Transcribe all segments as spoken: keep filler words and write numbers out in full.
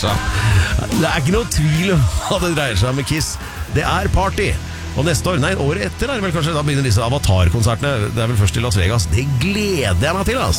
seg. Det er ikke noe tvil om hva det dreier seg om med Kiss. Det er party. Og neste år, nei, året etter er det vel kanskje, da begynner disse Avatar-konsertene. Det er vel først i Las Vegas. Det gleder jeg meg til, ass.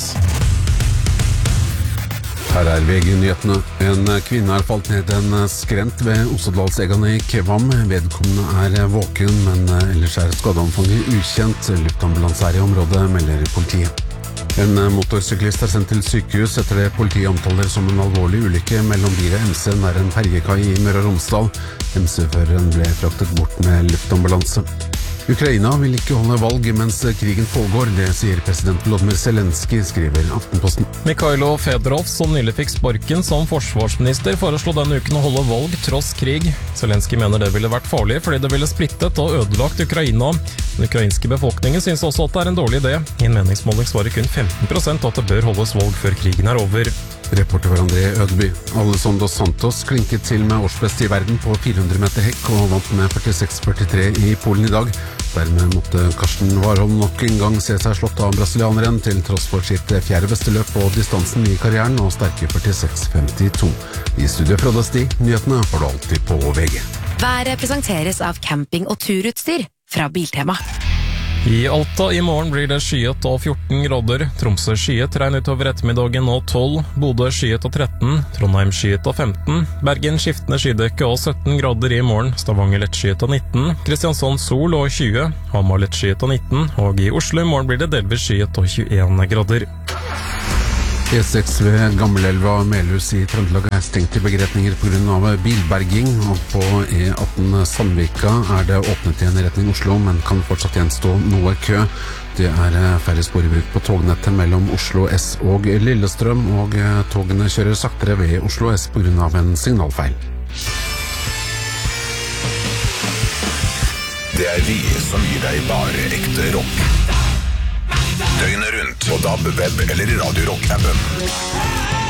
Her er V G-nyhetene. En kvinne har falt ned en skrent ved Ossedalseggene i Kvam. Vedkommende er våken, men ellers er skadeomfanget ukjent. Luftambulanse er i området, melder politiet. En motorsyklist er sendt til sykehus etter det politiet omtaler som en alvorlig ulykke mellom bil og M C nær en ferjekai i Møre og Romsdal. M C-føreren ble fraktet bort med luftambulanse. Ukraina vil ikke holde valg mens krigen pågår, det sier president Volodymyr Zelenskyj, skriver Aftenposten. Mikhailo Fedorov, som nylig fikk sparken som forsvarsminister, foreslo denne uken å holde valg tross krig. Zelenskyj mener det ville vært farlig fordi det ville splittet og ødelagt Ukraina. Den ukrainske befolkningen synes også at det er en dårlig idé. I en meningsmåling svarer kun femten prosent at det bør holdes valg før krigen er over. Reporter var André Ødeby. Alessandro dos Santos klinket til med årsbest i verden på fire hundre meter hekk og vant med førtiseks førtitre i Polen i dag. Dermed måtte Karsten Warholm nok en gang se seg slått av brasilianeren til tross for sitt fjerde beste løp på distansen i karrieren og sterke førtiseks femtito. I studio Frode Sti, nyhetene får du alltid på V G. Været presenteres av camping- og turutstyr fra Biltema. I Alta i morgen blir det skyet og fjorten grader. Tromsø skyet, regn utover ettermiddagen og tolv. Bodø skyet og tretten. Trondheim skyet og femten. Bergen skiftende skydekke og sytten grader i morgen. Stavanger lett skyet og nitten. Kristiansand sol og tjue. Hamar lett skyet og nitten. Og i Oslo i morgen blir det delvis skyet og tjueen grader. E seks ved Gammelelva Melhus i Trøndelag er stengt i begretninger på grunn av bilberging, og på E atten Sandvika er det åpnet igjen i retning Oslo, men kan fortsatt gjenstå noe kø. Det er færre spor i bruk på tognettet mellom Oslo S og Lillestrøm, og togene kjører saktere ved Oslo S på grunn av en signalfeil. Det er vi som gir deg bare ekte rock. Døgnet rundt på D A B, web eller i Radio Rock-appen.